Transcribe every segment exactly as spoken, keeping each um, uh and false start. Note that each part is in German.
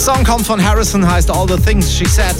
Song kommt von Harrison, heißt All the Things She Said.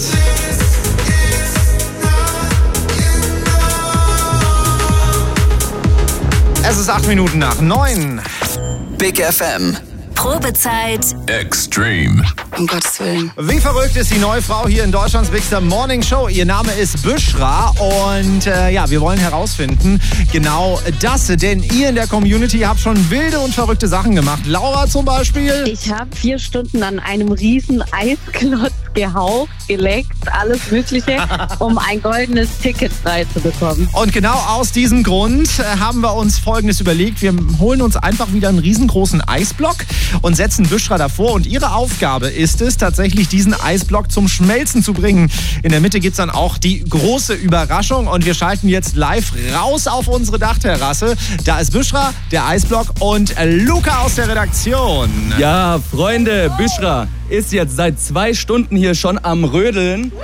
Es ist acht Minuten nach neun. Big F M. Probezeit Extreme. Um Gottes Willen. Wie verrückt ist die neue Frau hier in Deutschlands Bigster Morning Show? Ihr Name ist Büschra und äh, ja, wir wollen herausfinden genau das, denn ihr in der Community habt schon wilde und verrückte Sachen gemacht. Laura zum Beispiel. Ich habe vier Stunden an einem riesen Eisklotz gehaucht, geleckt, alles Mögliche, um ein goldenes Ticket frei zu bekommen. Und genau aus diesem Grund äh, haben wir uns Folgendes überlegt. Wir holen uns einfach wieder einen riesengroßen Eisblock und setzen Büschra davor. Und ihre Aufgabe ist es, tatsächlich diesen Eisblock zum Schmelzen zu bringen. In der Mitte gibt es dann auch die große Überraschung. Und wir schalten jetzt live raus auf unsere Dachterrasse. Da ist Büschra, der Eisblock und Luca aus der Redaktion. Ja, Freunde, Büschra ist jetzt seit zwei Stunden hier schon am Rödeln.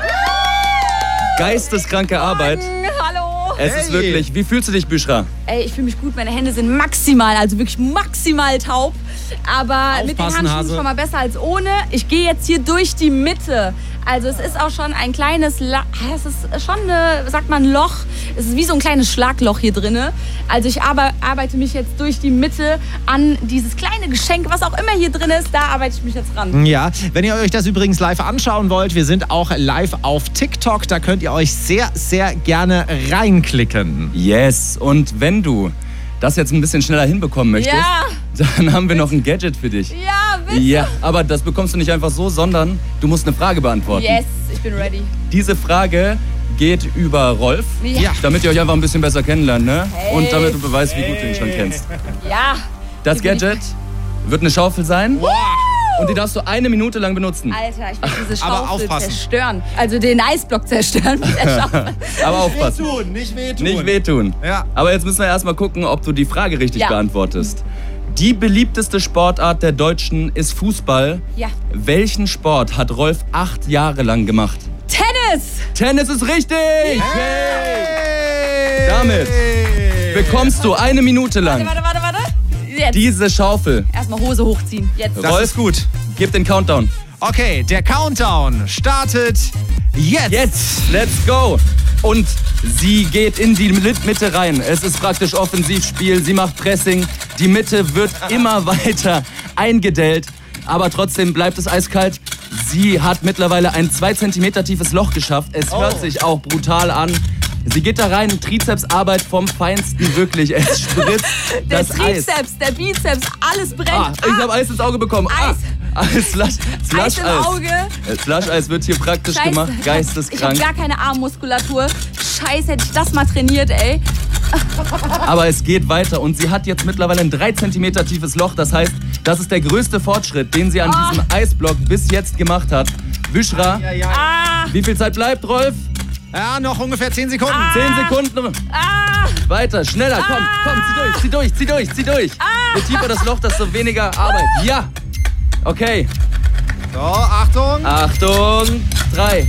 Geisteskranke Arbeit. Hallo. Es Hey. ist wirklich, wie fühlst du dich, Büschra? Ey, ich fühle mich gut. Meine Hände sind maximal, also wirklich maximal taub. Aber mit den Aufpassen, Handschuhen Hase. schon mal besser als ohne. Ich gehe jetzt hier durch die Mitte. Also es ist auch schon ein kleines, La es ist schon eine, sagt man, Loch. Es ist wie so ein kleines Schlagloch hier drinne. Also ich arbe arbeite mich jetzt durch die Mitte an dieses kleine Geschenk, was auch immer hier drin ist. Da arbeite ich mich jetzt ran. Ja, wenn ihr euch das übrigens live anschauen wollt, wir sind auch live auf TikTok. Da könnt ihr euch sehr, sehr gerne reinklicken. Yes, und wenn du das jetzt ein bisschen schneller hinbekommen möchtest, Ja. dann haben wir noch ein Gadget für dich. Ja, bitte. Ja, aber das bekommst du nicht einfach so, sondern du musst eine Frage beantworten. Yes, ich bin ready. Diese Frage geht über Rolf, Ja. damit ihr euch einfach ein bisschen besser kennenlernt, ne? Hey. Und damit du beweist, wie gut du ihn schon kennst. Ja. Das Hier bin Gadget wird eine Schaufel sein und die darfst du eine Minute lang benutzen. Alter, ich will diese Aber Schaufel aufpassen. zerstören. Also den Eisblock zerstören mit der Schaufel. Aber aufpassen. Wehtun, nicht wehtun. Nicht wehtun. Ja. Aber jetzt müssen wir erstmal gucken, ob du die Frage richtig Ja. beantwortest. Die beliebteste Sportart der Deutschen ist Fußball. Ja. Welchen Sport hat Rolf acht Jahre lang gemacht? Tennis! Tennis ist richtig! Hey. Damit bekommst du eine Minute lang Warte, warte, warte. Jetzt. diese Schaufel. Erstmal Hose hochziehen. Jetzt. Das Rolf, ist gut. Gib den Countdown. Okay, der Countdown startet jetzt. Jetzt, let's go! Und sie geht in die Mitte rein. Es ist praktisch Offensivspiel. Sie macht Pressing. Die Mitte wird immer weiter eingedellt. Aber trotzdem bleibt es eiskalt. Sie hat mittlerweile ein zwei Zentimeter tiefes Loch geschafft. Es hört Oh. sich auch brutal an. Sie geht da rein, Trizepsarbeit vom Feinsten, wirklich. Es spritzt Der das Eis. Trizeps, der Bizeps, alles brennt. Ah, ich habe Eis ins Auge bekommen. Eis. Ah, Slush, Slush Eis im Auge. Slush-Eis wird hier praktisch Scheiße. gemacht. Ich habe Geisteskrank. gar keine Armmuskulatur. Scheiße, hätte ich das mal trainiert, ey. Aber es geht weiter und sie hat jetzt mittlerweile ein drei Zentimeter tiefes Loch. Das heißt, das ist der größte Fortschritt, den sie an Oh. diesem Eisblock bis jetzt gemacht hat. Büschra, Ah, wie viel Zeit bleibt, Rolf? Ja, noch ungefähr zehn Sekunden. Zehn Sekunden. ah. Weiter, schneller, komm, komm, zieh durch, zieh durch, zieh durch, zieh durch. Je tiefer das Loch, desto weniger Arbeit. Ja. Okay, So, Achtung. Achtung, drei.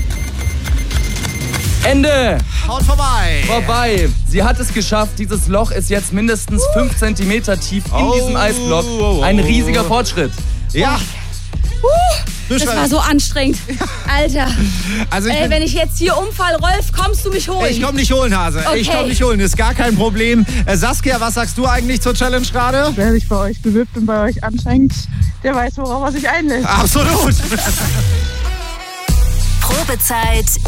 Ende. Haut vorbei. Vorbei. Sie hat es geschafft. Dieses Loch ist jetzt mindestens fünf Zentimeter tief in Oh. diesem Eisblock. Ein riesiger Fortschritt. Ja. Das war so anstrengend. Alter. Also ich, Ey, bin, wenn ich jetzt hier umfall, Rolf, kommst du mich holen? ich komm nicht holen, Hase. Ich Okay. komm nicht holen, ist gar kein Problem. Äh, Saskia, was sagst du eigentlich zur Challenge gerade? Wer sich bei euch bewirbt und bei euch anstrengt, der weiß, worauf er sich einlässt. Absolut. Probezeit